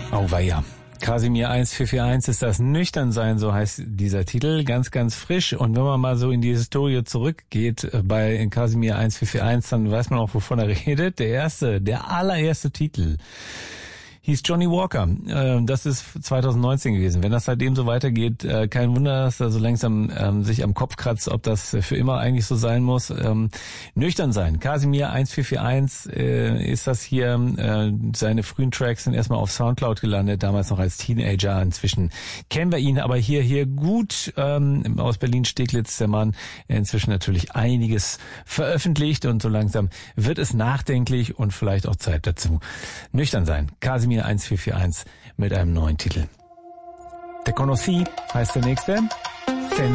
Auweia. Kasimir 1441 ist das Nüchternsein, so heißt dieser Titel, ganz, ganz frisch. Und wenn man mal so in die Historie zurückgeht bei Kasimir 1441, dann weiß man auch, wovon er redet. Der allererste Titel hieß Johnny Walker. Das ist 2019 gewesen. Wenn das seitdem so weitergeht, kein Wunder, dass er so langsam sich am Kopf kratzt, ob das für immer eigentlich so sein muss. Nüchtern sein. Kasimir 1441 ist das hier. Seine frühen Tracks sind erstmal auf Soundcloud gelandet, damals noch als Teenager. Inzwischen kennen wir ihn aber hier gut. Aus Berlin-Steglitz, der Mann. Inzwischen natürlich einiges veröffentlicht und so langsam wird es nachdenklich und vielleicht auch Zeit dazu. Nüchtern sein. Kasimir 1441 mit einem neuen Titel. Te conocí heißt der nächste.